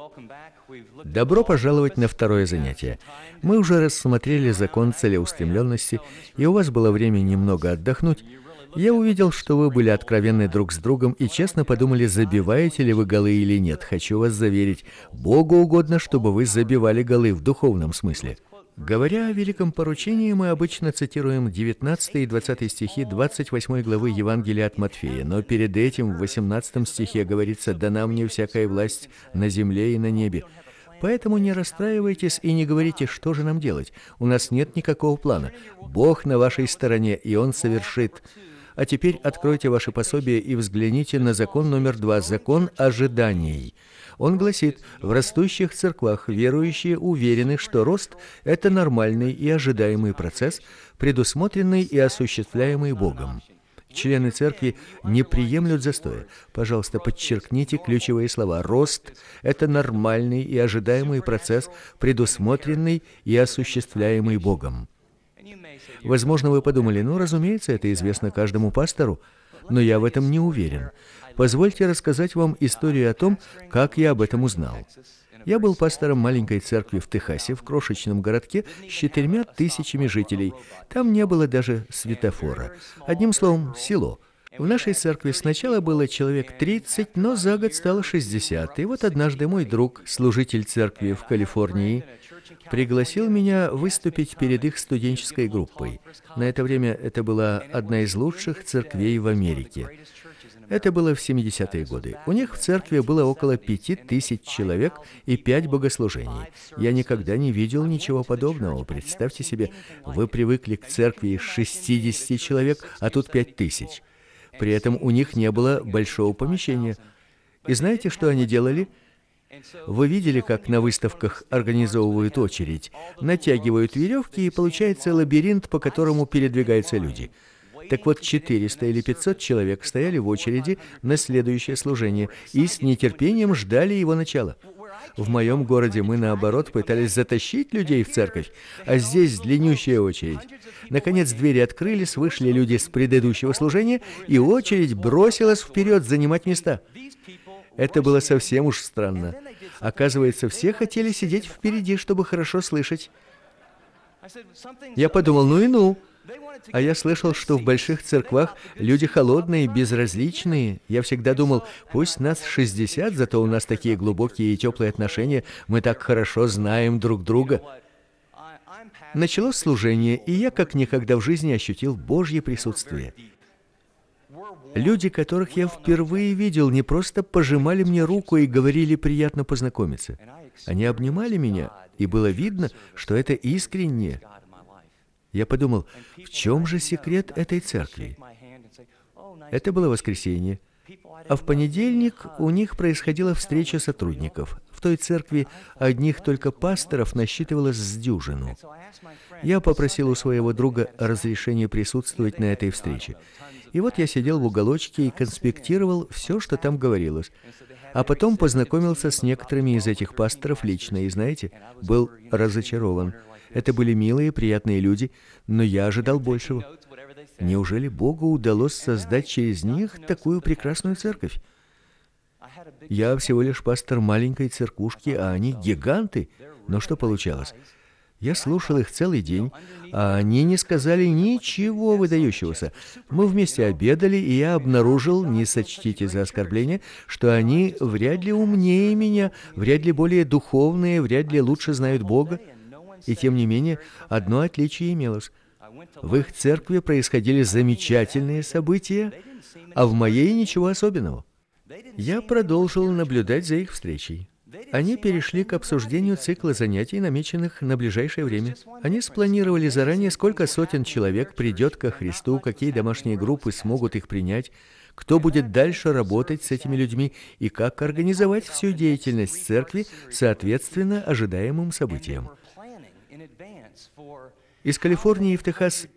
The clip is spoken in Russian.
Добро пожаловать на второе занятие. Мы уже рассмотрели закон целеустремленности, и у вас было время немного отдохнуть. Я увидел, что вы были откровенны друг с другом и честно подумали, забиваете ли вы голы или нет. Хочу вас заверить, Богу угодно, чтобы вы забивали голы в духовном смысле. Говоря о великом поручении, мы обычно цитируем 19 и 20 стихи 28 главы Евангелия от Матфея, но перед этим в 18 стихе говорится: «Дана мне всякая власть на земле и на небе». Поэтому не расстраивайтесь и не говорите, что же нам делать. У нас нет никакого плана. Бог на вашей стороне, и Он совершит. А теперь откройте ваше пособие и взгляните на закон номер 2, закон ожиданий. Он гласит: в растущих церквах верующие уверены, что рост – это нормальный и ожидаемый процесс, предусмотренный и осуществляемый Богом. Члены церкви не приемлют застоя. Пожалуйста, подчеркните ключевые слова. Рост – это нормальный и ожидаемый процесс, предусмотренный и осуществляемый Богом. Возможно, вы подумали, разумеется, это известно каждому пастору, но я в этом не уверен. Позвольте рассказать вам историю о том, как я об этом узнал. Я был пастором маленькой церкви в Техасе, в крошечном городке с 4000 жителей. Там не было даже светофора. Одним словом, село. В нашей церкви сначала было человек 30, но за год стало 60. И вот однажды мой друг, служитель церкви в Калифорнии, пригласил меня выступить перед их студенческой группой. На это время это была одна из лучших церквей в Америке. Это было в 70-е годы. У них в церкви было около 5000 человек и 5 богослужений. Я никогда не видел ничего подобного. Представьте себе, вы привыкли к церкви из 60 человек, а тут 5000. При этом у них не было большого помещения. И знаете, что они делали? Вы видели, как на выставках организовывают очередь, натягивают веревки, и получается лабиринт, по которому передвигаются люди. Так вот, 400 или 500 человек стояли в очереди на следующее служение и с нетерпением ждали его начала. В моем городе мы, наоборот, пытались затащить людей в церковь, а здесь длиннющая очередь. Наконец, двери открылись, вышли люди с предыдущего служения, и очередь бросилась вперед занимать места. Это было совсем уж странно. Оказывается, все хотели сидеть впереди, чтобы хорошо слышать. Я подумал, А я слышал, что в больших церквах люди холодные, безразличные. Я всегда думал, пусть нас 60, зато у нас такие глубокие и теплые отношения, мы так хорошо знаем друг друга. Началось служение, и я как никогда в жизни ощутил Божье присутствие. Люди, которых я впервые видел, не просто пожимали мне руку и говорили «приятно познакомиться». Они обнимали меня, и было видно, что это искренне. Я подумал, в чем же секрет этой церкви? Это было воскресенье, а в понедельник у них происходила встреча сотрудников. В той церкви одних только пасторов насчитывалось с дюжину. Я попросил у своего друга разрешения присутствовать на этой встрече. И вот я сидел в уголочке и конспектировал все, что там говорилось. А потом познакомился с некоторыми из этих пасторов лично, и, знаете, был разочарован. Это были милые, приятные люди, но я ожидал большего. Неужели Богу удалось создать через них такую прекрасную церковь? Я всего лишь пастор маленькой церквушки, а они гиганты. Но что получалось? Я слушал их целый день, а они не сказали ничего выдающегося. Мы вместе обедали, и я обнаружил, не сочтите за оскорбление, что они вряд ли умнее меня, вряд ли более духовные, вряд ли лучше знают Бога. И тем не менее, одно отличие имелось. В их церкви происходили замечательные события, а в моей ничего особенного. Я продолжил наблюдать за их встречей. Они перешли к обсуждению цикла занятий, намеченных на ближайшее время. Они спланировали заранее, сколько сотен человек придет ко Христу, какие домашние группы смогут их принять, кто будет дальше работать с этими людьми и как организовать всю деятельность церкви соответственно ожидаемым событиям. Из Калифорнии в Техас